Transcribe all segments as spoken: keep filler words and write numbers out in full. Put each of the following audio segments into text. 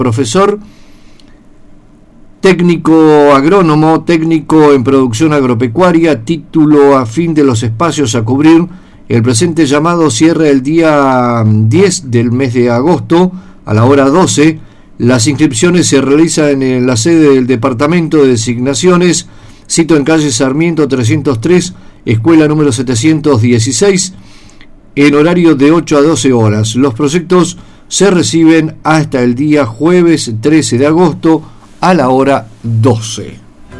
profesor, técnico agrónomo, técnico en producción agropecuaria, título a fin de los espacios a cubrir. El presente llamado cierra el día diez del mes de agosto a la hora doce. Las inscripciones se realizan en la sede del Departamento de Designaciones, sito en calle Sarmiento trescientos tres, escuela número setecientos dieciséis, en horario de ocho a doce horas. Los proyectos se reciben hasta el día jueves trece de agosto a la hora doce.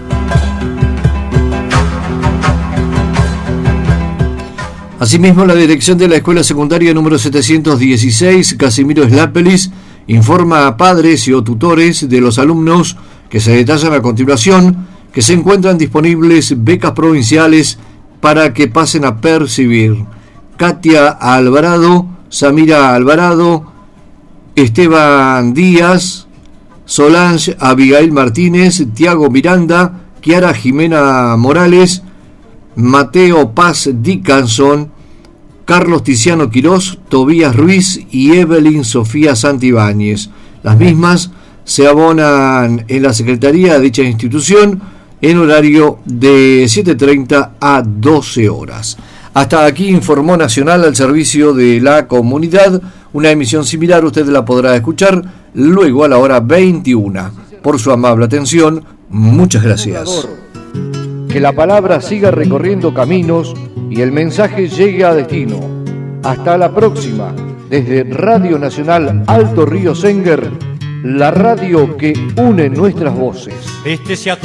Asimismo, la dirección de la escuela secundaria número setecientos dieciséis, Casimiro Slápelis, informa a padres y o tutores de los alumnos que se detallan a continuación que se encuentran disponibles becas provinciales para que pasen a percibir. Katia Alvarado, Samira Alvarado, Esteban Díaz, Solange Abigail Martínez, Tiago Miranda, Kiara Jimena Morales, Mateo Paz Dickinson, Carlos Tiziano Quirós, Tobías Ruiz y Evelyn Sofía Santibáñez. Las mismas se abonan en la secretaría de dicha institución en horario de siete treinta a doce horas. Hasta aquí informó Nacional al servicio de la comunidad. Una emisión similar usted la podrá escuchar luego a la hora veintiuna. Por su amable atención, muchas gracias. Que la palabra siga recorriendo caminos y el mensaje llegue a destino. Hasta la próxima. Desde Radio Nacional Alto Río Senguer, la radio que une nuestras voces. Este se